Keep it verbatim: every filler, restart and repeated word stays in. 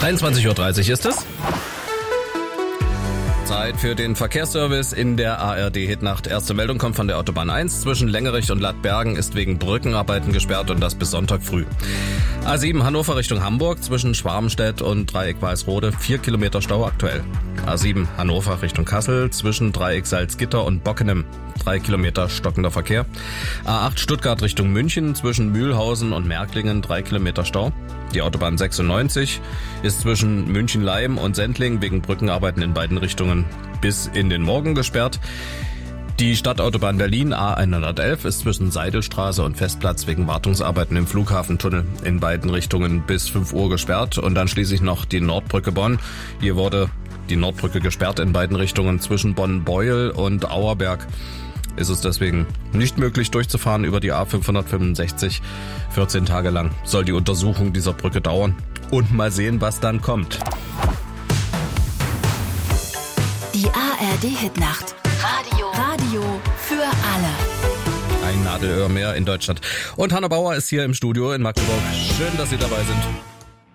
dreiundzwanzig Uhr dreißig ist es. Zeit für den Verkehrsservice in der A R D-Hitnacht. Erste Meldung kommt von der Autobahn eins. Zwischen Längerich und Lattbergen ist wegen Brückenarbeiten gesperrt und das bis Sonntag früh. A sieben Hannover Richtung Hamburg zwischen Schwarmstedt und Dreieck Weißrode. Vier Kilometer Stau aktuell. A sieben Hannover Richtung Kassel zwischen Dreieck Salzgitter und Bockenem. Drei Kilometer stockender Verkehr. A acht Stuttgart Richtung München zwischen Mühlhausen und Märklingen. Drei Kilometer Stau. Die Autobahn sechsundneunzig ist zwischen München-Leim und Sendling wegen Brückenarbeiten in beiden Richtungen bis in den Morgen gesperrt. Die Stadtautobahn Berlin A hundertelf ist zwischen Seidelstraße und Festplatz wegen Wartungsarbeiten im Flughafentunnel in beiden Richtungen bis fünf Uhr gesperrt. Und dann schließlich noch die Nordbrücke Bonn. Hier wurde die Nordbrücke gesperrt in beiden Richtungen zwischen Bonn-Beuel und Auerberg. Ist es deswegen nicht möglich durchzufahren über die A fünfhundertfünfundsechzig. vierzehn Tage lang soll die Untersuchung dieser Brücke dauern. Und mal sehen, was dann kommt. Die A R D-Hitnacht. Radio. Radio für alle. Ein Nadelöhr mehr in Deutschland. Und Hanna Bauer ist hier im Studio in Magdeburg. Schön, dass Sie dabei sind.